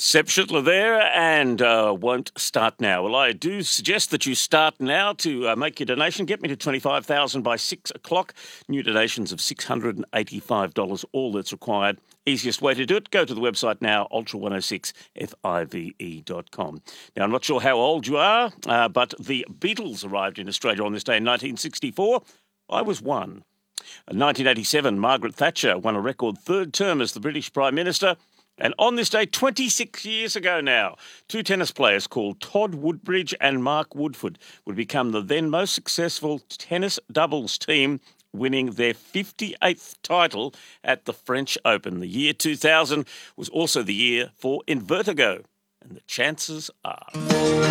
Sepp Schüttler there and won't start now. Well, I do suggest that you start now to make your donation. Get me to $25,000 by 6 o'clock. New donations of $685, all that's required. Easiest way to do it, go to the website now, ultra106five.com. Now, I'm not sure how old you are, but the Beatles arrived in Australia on this day in 1964. I was one. In 1987, Margaret Thatcher won a record third term as the British Prime Minister. And on this day, 26 years ago now, two tennis players called Todd Woodbridge and Mark Woodford would become the then most successful tennis doubles team, winning their 58th title at the French Open. The year 2000 was also the year for Invertigo, and the chances are...